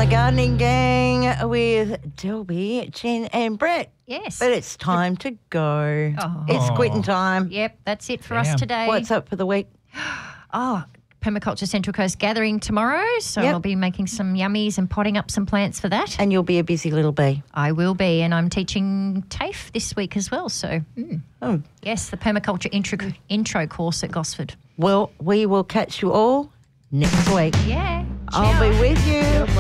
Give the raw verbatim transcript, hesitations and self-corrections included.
the Gardening Gang with Delby, Jen and Brett. Yes. But it's time to go. Oh. It's quitting time. Yep, that's it for Damn. us today. What's up for the week? Oh, Permaculture Central Coast gathering tomorrow, so Yep. I'll be making some yummies and potting up some plants for that. And you'll be a busy little bee. I will be, and I'm teaching TAFE this week as well, so mm. Oh. yes, the Permaculture intro, intro course at Gosford. Well, we will catch you all next week. Yeah. I'll Ciao. be with you.